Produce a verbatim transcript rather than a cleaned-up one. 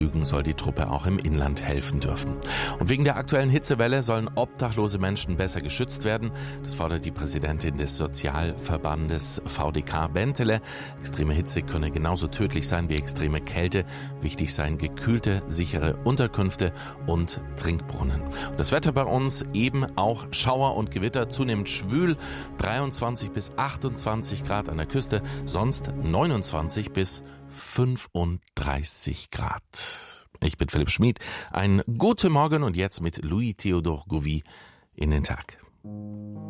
soll die Truppe auch im Inland helfen dürfen. Und wegen der aktuellen Hitzewelle sollen obdachlose Menschen besser geschützt werden. Das fordert die Präsidentin des Sozialverbandes V D K Bentele. Extreme Hitze könne genauso tödlich sein wie extreme Kälte. Wichtig seien gekühlte, sichere Unterkünfte und Trinkbrunnen. Und das Wetter bei uns eben auch Schauer und Gewitter, zunehmend schwül, dreiundzwanzig bis achtundzwanzig Grad an der Küste, sonst neunundzwanzig bis fünfunddreißig Grad. Ich bin Philipp Schmid. Ein guten Morgen und jetzt mit Louis Theodor Gouvi in den Tag.